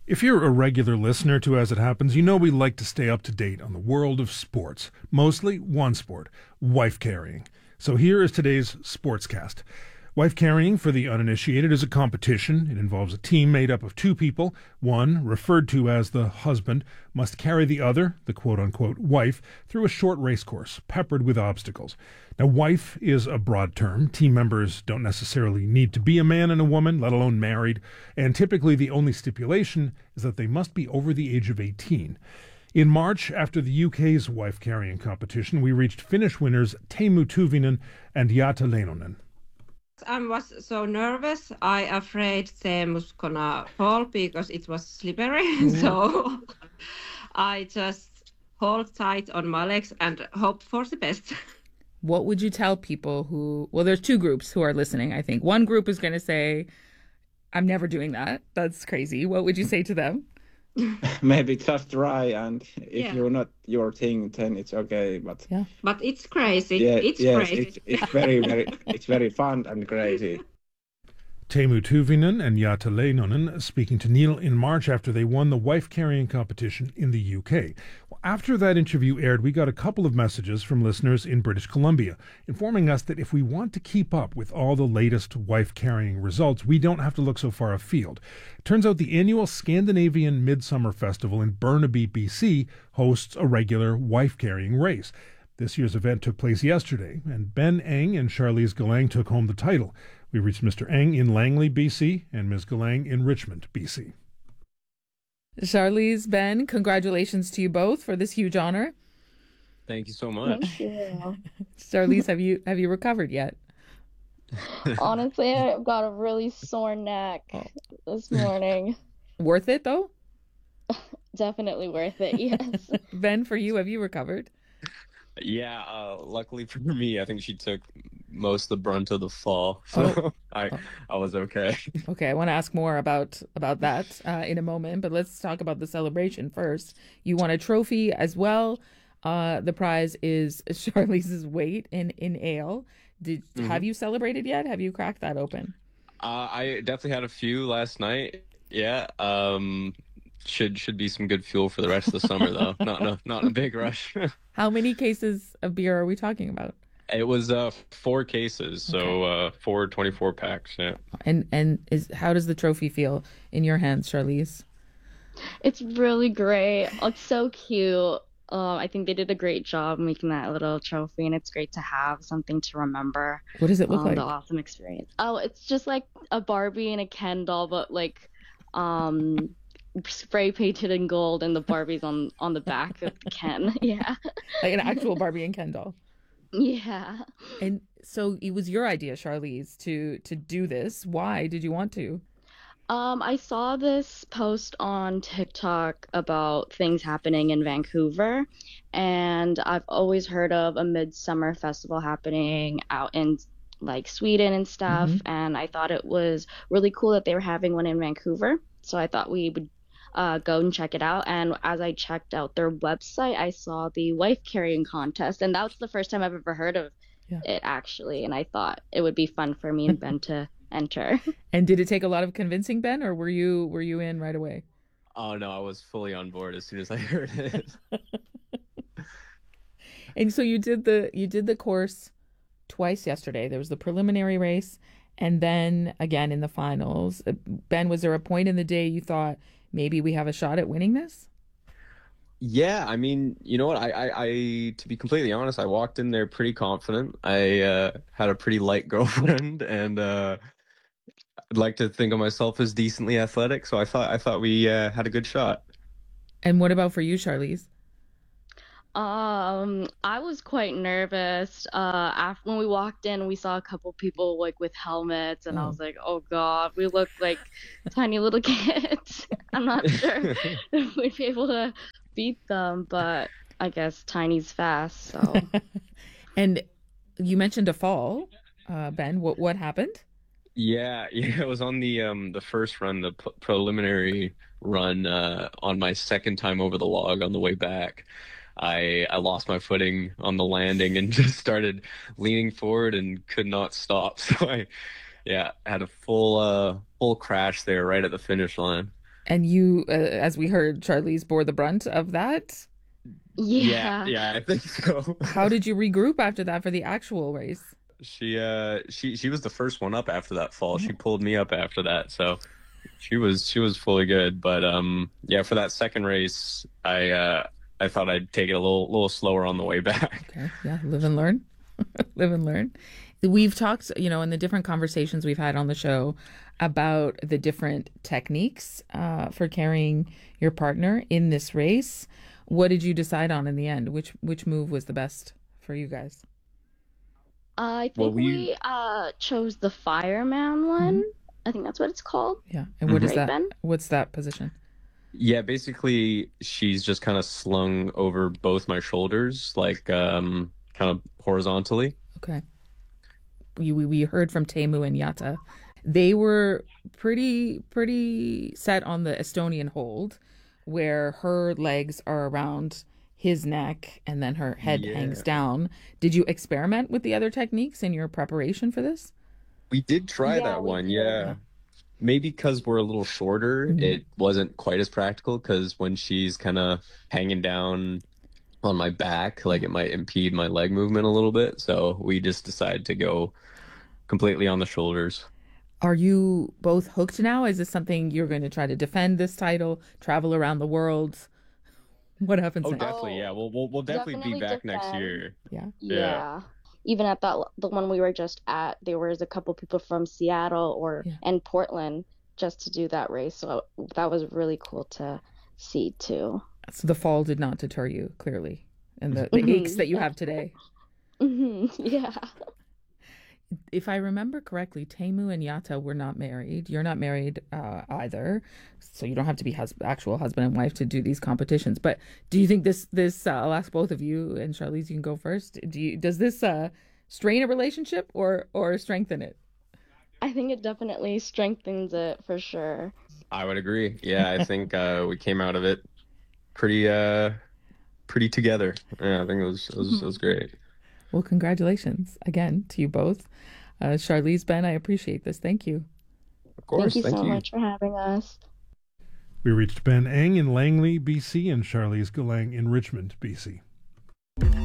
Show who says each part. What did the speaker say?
Speaker 1: If you're a regular listener to As It Happens, you know we like to stay up to date on the world of sports. Mostly one sport, wife carrying. So here is today's Sportscast. Wife carrying, for the uninitiated, is a competition. It involves a team made up of two people. One, referred to as the husband, must carry the other, the quote-unquote wife, through a short race course, peppered with obstacles. Now, wife is a broad term. Team members don't necessarily need to be a man and a woman, let alone married, and typically the only stipulation is that they must be over the age of 18. In March, after the UK's wife-carrying competition, we reached Finnish winners Teemu Tuvinen and Jata Leinonen.
Speaker 2: I was so nervous. I afraid Sam was gonna fall because it was slippery. So I just hold tight on my legs and hope for the best.
Speaker 3: What would you tell people who, well, there's two groups who are listening, I think. One group is going to say, I'm never doing that. That's crazy. What would you say to them?
Speaker 4: Maybe just try, and if you're not your thing, then it's okay. But
Speaker 2: but it's crazy.
Speaker 4: Yeah,
Speaker 2: it's
Speaker 4: crazy. It's very fun and crazy.
Speaker 1: Teemu Tuvinen and Jata Leinonen speaking to Neil in March after they won the wife-carrying competition in the UK. Well, after that interview aired, we got a couple of messages from listeners in British Columbia informing us that if we want to keep up with all the latest wife-carrying results, we don't have to look so far afield. It turns out the annual Scandinavian Midsummer Festival in Burnaby, BC, hosts a regular wife-carrying race. This year's event took place yesterday, and Ben Eng and Charlize Galang took home the title. We reached Mr. Eng in Langley, BC, and Ms. Galang in Richmond, BC.
Speaker 3: Charlize, Ben, congratulations to you both for this huge honor.
Speaker 5: Thank you so much.
Speaker 6: Thank you.
Speaker 3: Charlize, have you recovered yet?
Speaker 6: Honestly, I've got a really sore neck this morning.
Speaker 3: Worth it, though?
Speaker 6: Definitely worth it, yes.
Speaker 3: Ben, for you, have you recovered?
Speaker 5: Yeah, luckily for me, I think she took most of the brunt of the fall, so I was okay.
Speaker 3: Okay, I want to ask more about that in a moment, but let's talk about the celebration first. You won a trophy as well. The prize is Charlize's weight in ale. Have you celebrated yet? Have you cracked that open?
Speaker 5: I definitely had a few last night. Yeah. Should be some good fuel for the rest of the summer, though. Not in a big rush.
Speaker 3: How many cases of beer are we talking about?
Speaker 5: It was 4 cases, so 4 24 packs. Yeah.
Speaker 3: And how does the trophy feel in your hands, Charlize?
Speaker 6: It's really great. It's so cute. I think they did a great job making that little trophy, and it's great to have something to remember.
Speaker 3: What does it look like?
Speaker 6: The awesome experience. Oh, it's just like a Barbie and a Ken doll, but like spray painted in gold, and the Barbie's on the back of the Ken. Yeah.
Speaker 3: Like an actual Barbie and Ken doll.
Speaker 6: Yeah.
Speaker 3: And so it was your idea, Charlize, to do this. Why did you want to?
Speaker 6: I saw this post on TikTok about things happening in Vancouver, and I've always heard of a midsummer festival happening out in like Sweden and stuff, and I thought it was really cool that they were having one in Vancouver. So I thought we would go and check it out. And as I checked out their website, I saw the wife carrying contest, and that was the first time I've ever heard of it, actually. And I thought it would be fun for me and Ben to enter.
Speaker 3: And did it take a lot of convincing, Ben, or were you in right away?
Speaker 5: Oh no, I was fully on board as soon as I heard it.
Speaker 3: And so you did the course twice yesterday. There was the preliminary race, and then again in the finals. Ben, was there a point in the day you thought maybe we have a shot at winning this?
Speaker 5: Yeah, I mean, you know what? I to be completely honest, I walked in there pretty confident. I had a pretty light girlfriend, and I'd like to think of myself as decently athletic, so I thought we had a good shot.
Speaker 3: And what about for you, Charlize?
Speaker 6: I was quite nervous. After when we walked in, we saw a couple people like with helmets, and I was like, "Oh God, we look like tiny little kids." I'm not sure if we'd be able to beat them, but I guess tiny's fast. So.
Speaker 3: And you mentioned a fall, Ben. What happened?
Speaker 5: Yeah, it was on the first run, the preliminary run, on my second time over the log on the way back. I lost my footing on the landing and just started leaning forward and could not stop. So I had a full crash there right at the finish line.
Speaker 3: And you, as we heard, Charlize bore the brunt of that.
Speaker 6: Yeah.
Speaker 5: I think so.
Speaker 3: How did you regroup after that for the actual race?
Speaker 5: She was the first one up after that fall. She pulled me up after that, so she was fully good. But yeah, for that second race, I thought I'd take it a little slower on the way back.
Speaker 3: Okay, yeah, live and learn. Live and learn. We've talked, in the different conversations we've had on the show about the different techniques for carrying your partner in this race. What did you decide on in the end? Which move was the best for you guys?
Speaker 6: I think we chose the fireman one. I think that's what it's called.
Speaker 3: Yeah. And what is that?
Speaker 6: Ben?
Speaker 3: What's that position?
Speaker 5: Yeah, basically she's just kind of slung over both my shoulders, like kind of horizontally.
Speaker 3: Okay. We heard from Teemu and Jata. They were pretty set on the Estonian hold, where her legs are around his neck and then her head hangs down. Did you experiment with the other techniques in your preparation for this?
Speaker 5: We did try that one, yeah. Maybe because we're a little shorter, it wasn't quite as practical, because when she's kind of hanging down on my back, like it might impede my leg movement a little bit. So we just decided to go completely on the shoulders.
Speaker 3: Are you both hooked now? Is this something you're going to try to defend this title, travel around the world? What happens next?
Speaker 5: Definitely, yeah. We'll definitely be back next year.
Speaker 6: Yeah. Even at the one we were just at, there was a couple people from Seattle and Portland just to do that race. So that was really cool to see too.
Speaker 3: So the fall did not deter you, clearly, and the aches that you have today.
Speaker 6: Yeah.
Speaker 3: If I remember correctly, Teemu and Jata were not married. You're not married either, so you don't have to be actual husband and wife to do these competitions. But do you think this I'll ask both of you, and Charlize, you can go first. Does this strain a relationship or strengthen it?
Speaker 6: I think it definitely strengthens it for sure.
Speaker 5: I would agree. Yeah, I think we came out of it pretty together. Yeah, I think it was great.
Speaker 3: Well, congratulations again to you both. Charlize, Ben, I appreciate this. Thank you.
Speaker 5: Of course.
Speaker 6: Thank you so much for having us.
Speaker 1: We reached Ben Eng in Langley, BC, and Charlize Gulang in Richmond, BC.